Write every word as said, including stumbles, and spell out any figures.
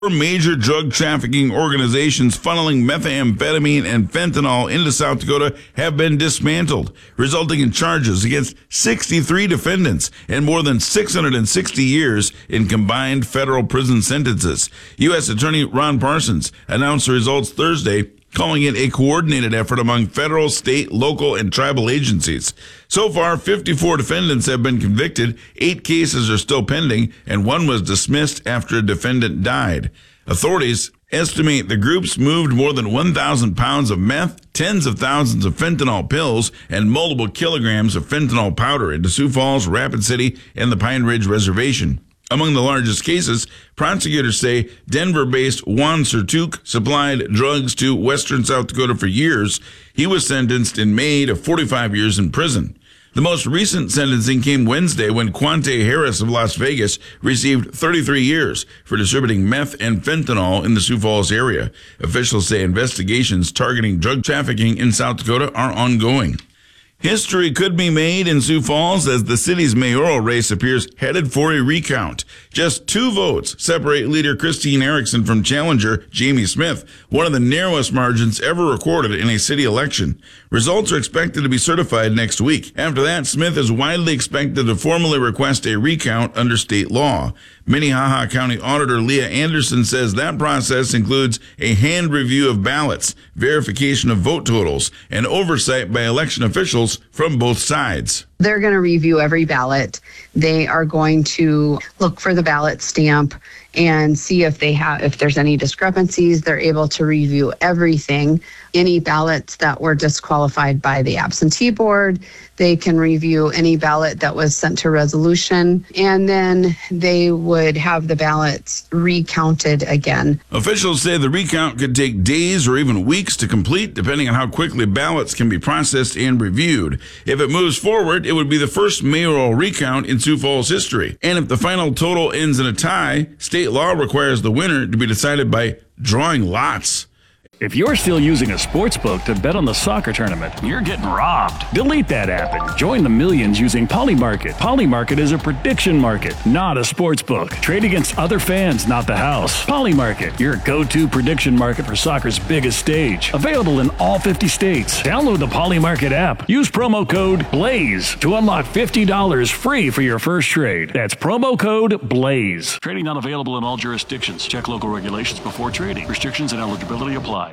Major drug trafficking organizations funneling methamphetamine and fentanyl into South Dakota have been dismantled, resulting in charges against sixty-three defendants and more than six hundred sixty years in combined federal prison sentences. U S Attorney Ron Parsons announced the results Thursday, calling it a coordinated effort among federal, state, local, and tribal agencies. So far, fifty-four defendants have been convicted, eight cases are still pending, and one was dismissed after a defendant died. Authorities estimate the groups moved more than one thousand pounds of meth, tens of thousands of fentanyl pills, and multiple kilograms of fentanyl powder into Sioux Falls, Rapid City, and the Pine Ridge Reservation. Among the largest cases, prosecutors say Denver-based Juan Sertuk supplied drugs to western South Dakota for years. He was sentenced in May to forty-five years in prison. The most recent sentencing came Wednesday when Quante Harris of Las Vegas received thirty-three years for distributing meth and fentanyl in the Sioux Falls area. Officials say investigations targeting drug trafficking in South Dakota are ongoing. History could be made in Sioux Falls as the city's mayoral race appears headed for a recount. Just two votes separate leader Christine Erickson from challenger Jamie Smith, one of the narrowest margins ever recorded in a city election. Results are expected to be certified next week. After that, Smith is widely expected to formally request a recount under state law. Minnehaha County Auditor Leah Anderson says that process includes a hand review of ballots, verification of vote totals, and oversight by election officials from both sides. They're going to review every ballot. They are going to look for the ballot stamp and see if they have, if there's any discrepancies. They're able to review everything. Any ballots that were disqualified by the absentee board, they can review any ballot that was sent to resolution, and then they would have the ballots recounted again. Officials say the recount could take days or even weeks to complete, depending on how quickly ballots can be processed and reviewed. If it moves forward, it would be the first mayoral recount in Sioux Falls history. And if the final total ends in a tie, state law requires the winner to be decided by drawing lots. If you're still using a sports book to bet on the soccer tournament, you're getting robbed. Delete that app and join the millions using Polymarket. Polymarket is a prediction market, not a sports book. Trade against other fans, not the house. Polymarket, your go-to prediction market for soccer's biggest stage. Available in all fifty states. Download the Polymarket app. Use promo code BLAZE to unlock fifty dollars free for your first trade. That's promo code BLAZE. Trading not available in all jurisdictions. Check local regulations before trading. Restrictions and eligibility apply.